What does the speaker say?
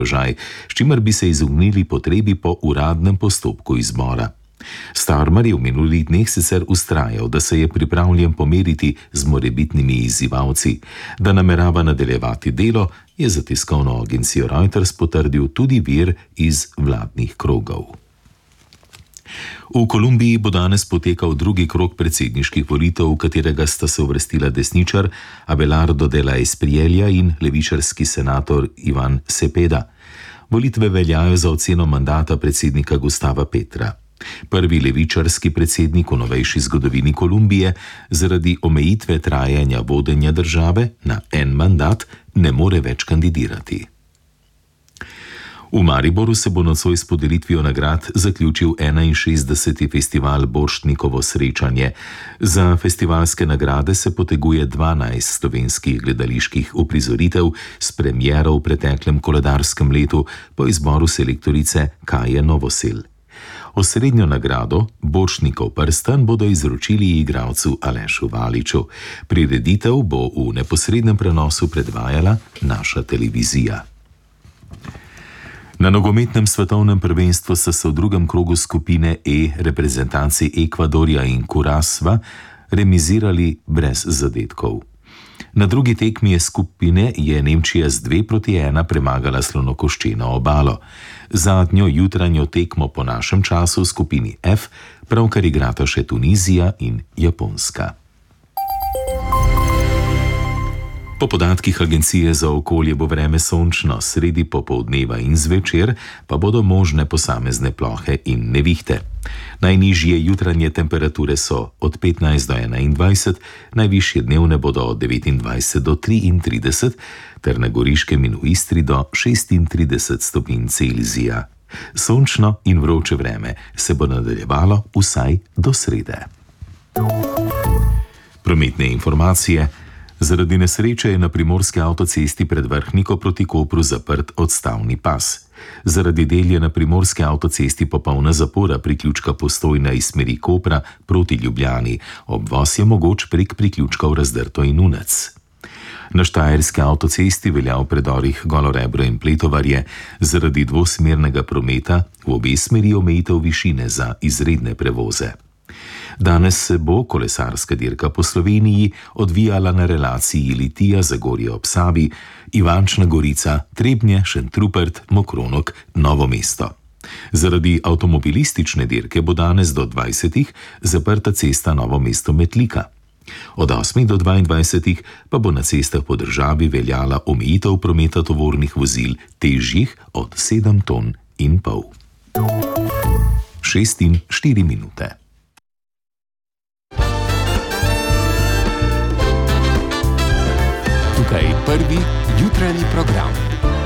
položaj, s čimer bi se izognili potrebi po uradnem postopku izbora. Starmer je v minulih dneh sicer vztrajal, da se je pripravljen pomeriti z morebitnimi izzivalci, da namerava nadaljevati delo, je za tiskovno agencijo Reuters potrdil tudi vir iz vladnih krogov. V Kolumbiji bo danes potekal drugi krog predsedniških volitev, v katerega sta se uvrstila desničar Abelardo de la Espriella in levičarski senator Ivan Cepeda. Volitve veljajo za oceno mandata predsednika Gustava Petra. Prvi levičarski predsednik v novejši zgodovini Kolumbije zaradi omejitve trajanja vodenja države na en mandat ne more več kandidirati. V Mariboru se bo nocoj s podelitvijo nagrad zaključil 61. festival Borštnikovo srečanje. Za festivalske nagrade se poteguje 12 slovenskih gledaliških uprizoritev s premiero v preteklem koledarskem letu po izboru selektorice Kaje Novosel. Osrednjo nagrado, Borštnikov prstan, bodo izročili igralcu Alešu Valiču. Prireditev bo v neposrednem prenosu predvajala naša televizija. Na nogometnem svetovnem prvenstvu so se v drugem krogu skupine E reprezentanci Ekvadorja in Kurasva remizirali brez zadetkov. Na drugi tekmi skupine je Nemčija z 2-1 premagala Slonokoščeno obalo. Zadnjo jutranjo tekmo po našem času v skupini F pravkar igrata še Tunizija in Japonska. Po podatkih Agencije za okolje bo vreme sončno, sredi popoldneva in zvečer pa bodo možne posamezne plohe in nevihte. Najnižje jutranje temperature so od 15 do 21, najvišje dnevne bodo od 29 do 33, ter na Goriškem in v Istri do 36 stopinj Celzija. Sončno in vroče vreme se bo nadaljevalo vsaj do srede. Prometne informacije. Zaradi nesreče je na primorski avtocesti pred Vrhniko proti Kopru zaprt odstavni pas. Zaradi del je na primorski avtocesti popolna zapora priključka Postojna iz smeri Kopra proti Ljubljani. Obvoz je mogoč prek priključkov Razdrto in Unec. Na štajerski avtocesti velja v predorih Golorebro in Pletovarje zaradi dvosmernega prometa v obe smeri omejitev višine za izredne prevoze. Danes se bo kolesarska dirka po Sloveniji odvijala na relaciji Litija-Zagorje ob Savi, Ivančna Gorica, Trebnje, Šentrupert, Mokronog, Novo mesto. Zaradi avtomobilistične dirke bo danes do 20. zaprta cesta Novo mesto-Metlika. Od 8. do 22. pa bo na cestah po državi veljala omejitev prometa tovornih vozil težjih od 7 ton in pol. 6:04 minute. Tukaj prvi jutranji program.